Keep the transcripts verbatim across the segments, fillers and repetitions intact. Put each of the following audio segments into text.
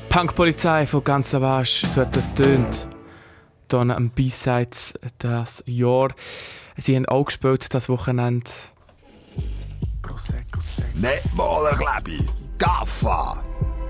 Punkpolizei von ganz Savage, so hat das tönt. Hier am B-Sides das Jahr. Sie haben auch gespielt das Wochenende. Nicht mal ein Klebi, Gaffa!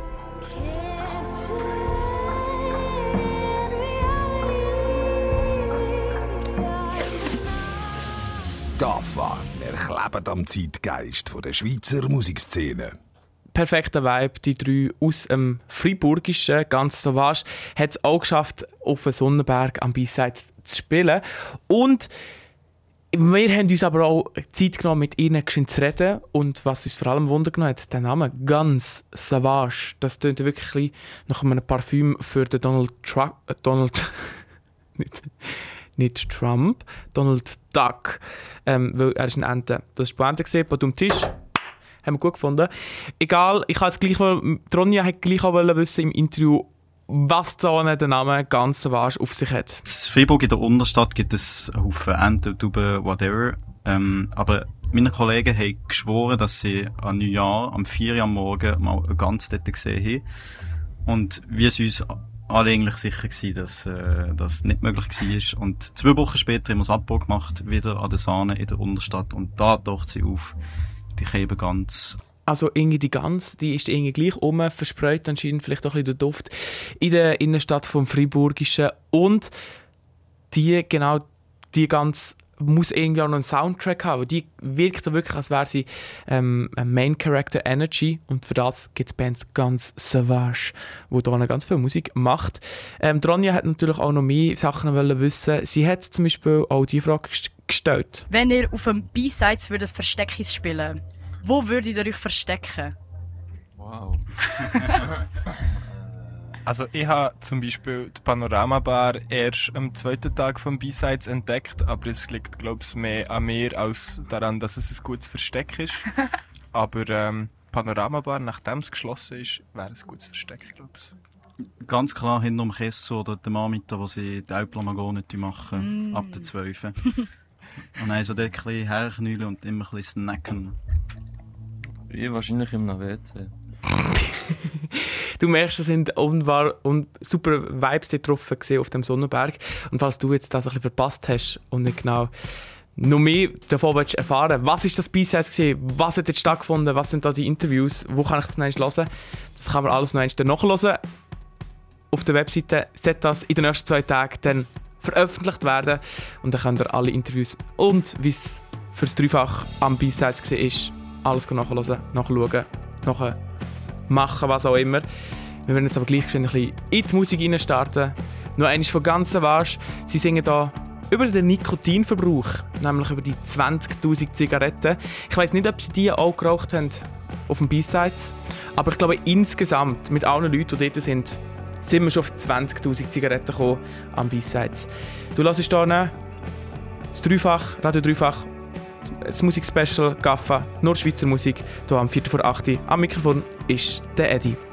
Gaffa, wir kleben am Zeitgeist der Schweizer Musikszene. Perfekter Vibe, die drei aus dem Freiburgischen, ganz Savage, hat es auch geschafft, auf den Sonnenberg am B-Sides zu spielen. Und wir haben uns aber auch Zeit genommen, mit ihnen zu reden. Und was uns vor allem Wunder genommen hat, der Name Ganz Savage, das tönt wirklich nach einem Parfüm für den Donald Trump. Äh, Donald. nicht, nicht Trump, Donald Duck. Ähm, weil er ist ein Ente. Das war die Ente, die am Tisch. Haben wir gut gefunden. Egal, ich habe gleich mal, Ronja hat gleich auch wissen im Interview, was da der Name Ganz Savage auf sich hat. In Freiburg in der Unterstadt gibt es einen Haufen Enten, Tauben, whatever. Ähm, aber meine Kollegen haben geschworen, dass sie an Neujahr, am vier Uhr am Morgen, mal eine Gans dort gesehen haben. Und wir sind uns alle eigentlich sicher gewesen, dass äh, das nicht möglich war. Und zwei Wochen später haben wir das Abbau gemacht, wieder an der Sahne in der Unterstadt. Und da taucht sie auf. Die Käbe ganz. Also irgendwie die Gans, die ist irgendwie gleich um, verspreit anscheinend vielleicht auch ein bisschen der Duft in der Innenstadt vom Freiburgischen. Und die, genau, die Gans muss irgendwie auch noch einen Soundtrack haben. Die wirkt da wirklich, als wäre sie ähm, ein Main Character Energy. Und für das gibt es Bands Ganz Savage, die da ganz viel Musik macht. Ähm, Ronja hat natürlich auch noch mehr Sachen wollen wissen. Sie hat zum Beispiel auch die Frage gestellt. Wenn ihr auf dem B-Sides würdet Versteckis spielen, wo würdet ihr euch verstecken? Wow. Also ich habe zum Beispiel die Panorama-Bar erst am zweiten Tag vom B-Sides entdeckt, aber es liegt, glaube ich, mehr an mir als daran, dass es ein gutes Versteck ist. Aber ähm, Panorama-Bar, nachdem es geschlossen ist, wäre es ein gutes Versteck, glaube ich. Ganz klar hinter dem Kessel oder dem Anbieter, wo sie die Alplamagor nicht machen, mm. ab der zwölf. Und dann so dort ein bisschen herknüllen und immer ein bisschen snacken. Ich wahrscheinlich im W C. Du merkst, es sind unwahr und super Vibes getroffen auf dem Sonnenberg. Und falls du jetzt das ein bisschen verpasst hast und nicht genau noch mehr davon willst erfahren, was ist das B-Sides gewesen, was hat jetzt stattgefunden, was sind da die Interviews, wo kann ich das noch einmal hören, das kann man alles noch einmal nachhören. Auf der Webseite sollte das in den nächsten zwei Tagen dann veröffentlicht werden und dann könnt ihr alle Interviews und wie es für das Dreifach am B-Sides war, alles nachhören, nachschauen, nachher machen, was auch immer. Wir werden jetzt aber gleich schon ein bisschen in die Musik rein starten. Noch einmal von Ganz Savage. Sie singen hier über den Nikotinverbrauch, nämlich über die zwanzigtausend Zigaretten. Ich weiss nicht, ob sie die auch geraucht haben auf dem B-Sides, aber ich glaube insgesamt mit allen Leuten, die dort sind, sind wir schon auf zwanzigtausend Zigaretten gekommen am B-Sides. Du hörst hier das Dreifach, Radio Dreifach, das Musikspecial Gaffa, nur Schweizer Musik, hier am Viertel vor acht. Am Mikrofon ist der Eddie.